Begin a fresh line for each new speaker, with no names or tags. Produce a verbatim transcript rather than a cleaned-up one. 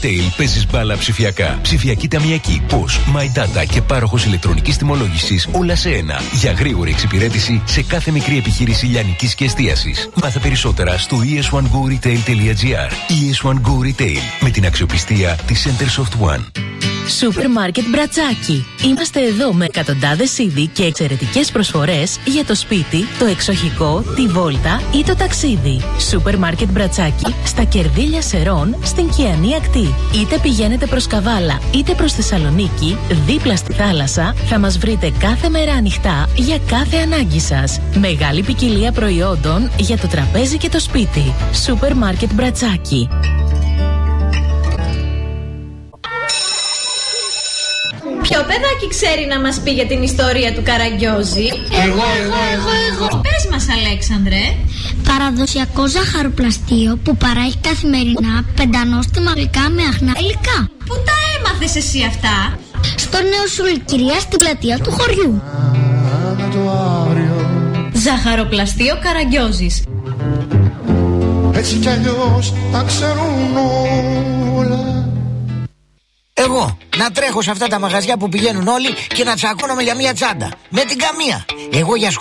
Retail παίζεις μπάλα ψηφιακά. Ψηφιακή ταμιακή, πώς, My Data και πάροχος ηλεκτρονικής τιμολόγησης, όλα σε ένα. Για γρήγορη εξυπηρέτηση σε κάθε μικρή επιχείρηση λιανικής και εστίασης. Μάθε περισσότερα στο ι ες one go retail dot gr. ι ες one go Retail, με την αξιοπιστία της Centersoft One.
Σούπερ Μάρκετ Μπρατσάκι. Είμαστε εδώ με εκατοντάδες είδη και εξαιρετικές προσφορές για το σπίτι, το εξοχικό, τη βόλτα ή το ταξίδι. Σούπερ Μάρκετ Μπρατσάκι στα Κερδίλια Σερών στην Κιανή Ακτή. Είτε πηγαίνετε προς Καβάλα είτε προς Θεσσαλονίκη, δίπλα στη θάλασσα, θα μας βρείτε κάθε μέρα ανοιχτά για κάθε ανάγκη σας. Μεγάλη ποικιλία προϊόντων για το τραπέζι και το σπίτι. Σούπερ Μάρκετ Μπρατσάκι.
Ποιο παιδάκι ξέρει να μας πει για την ιστορία του Καραγκιόζη?
Εγώ, εγώ, εγώ, εγώ.
Πες μας, Αλέξανδρε.
Παραδοσιακό ζαχαροπλαστείο που παράγει καθημερινά πεντανόστιμα γλυκά με αχνά υλικά.
Πού τα έμαθες εσύ αυτά?
Στο Νέο Σουλκυρία στην πλατεία του χωριού.
Ζαχαροπλαστείο Καραγκιόζης.
Έτσι κι αλλιώς τα ξέρουν όλα.
Εγώ να τρέχω σε αυτά τα μαγαζιά που πηγαίνουν όλοι και να τσακώνομαι για μία τσάντα. Με την καμία. Εγώ για